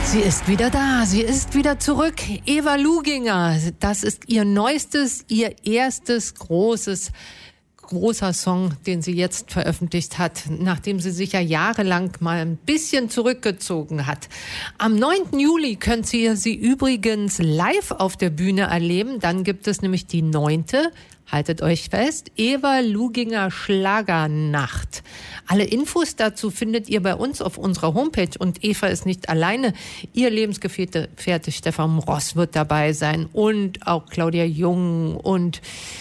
Sie ist wieder da, sie ist wieder zurück. Eva Luginger, das ist ihr neuestes, ihr erstes großer Song, den sie jetzt veröffentlicht hat, nachdem sie sich ja jahrelang mal ein bisschen zurückgezogen hat. Am 9. Juli könnt ihr sie übrigens live auf der Bühne erleben. Dann gibt es nämlich die 9., haltet euch fest, Eva Luginger Schlagernacht. Alle Infos dazu findet ihr bei uns auf unserer Homepage. Und Eva ist nicht alleine. Ihr Lebensgefährte Stefan Ross wird dabei sein. Und auch Claudia Jung und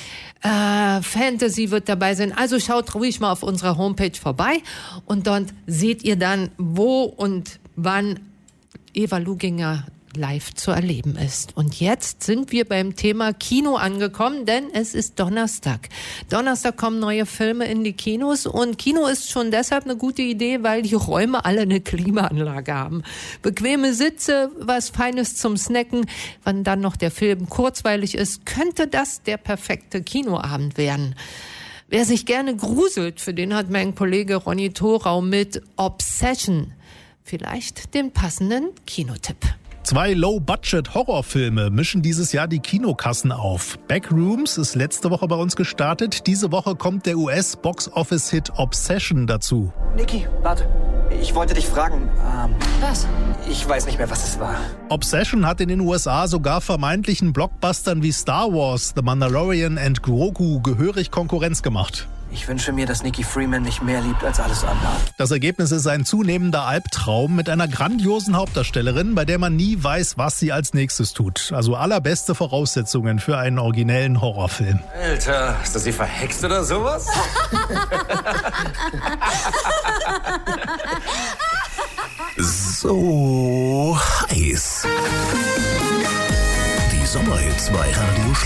Fantasy wird dabei sein. Also schaut ruhig mal auf unserer Homepage vorbei. Und dort seht ihr dann, wo und wann Eva Luginger live zu erleben ist. Und jetzt sind wir beim Thema Kino angekommen, denn es ist Donnerstag. Donnerstag kommen neue Filme in die Kinos und Kino ist schon deshalb eine gute Idee, weil die Räume alle eine Klimaanlage haben. Bequeme Sitze, was Feines zum Snacken. Wenn dann noch der Film kurzweilig ist, könnte das der perfekte Kinoabend werden. Wer sich gerne gruselt, für den hat mein Kollege Ronny Thorau mit Obsession vielleicht den passenden Kinotipp. 2 Low-Budget-Horrorfilme mischen dieses Jahr die Kinokassen auf. Backrooms ist letzte Woche bei uns gestartet. Diese Woche kommt der US-Box-Office-Hit Obsession dazu. Niki, warte. Ich wollte dich fragen. Was? Ich weiß nicht mehr, was es war. Obsession hat in den USA sogar vermeintlichen Blockbustern wie Star Wars, The Mandalorian und Grogu gehörig Konkurrenz gemacht. Ich wünsche mir, dass Nikki Freeman mich mehr liebt als alles andere. Das Ergebnis ist ein zunehmender Albtraum mit einer grandiosen Hauptdarstellerin, bei der man nie weiß, was sie als nächstes tut. Also allerbeste Voraussetzungen für einen originellen Horrorfilm. Alter, ist das sie verhext oder sowas? So heiß. Die Sommerhits bei Radio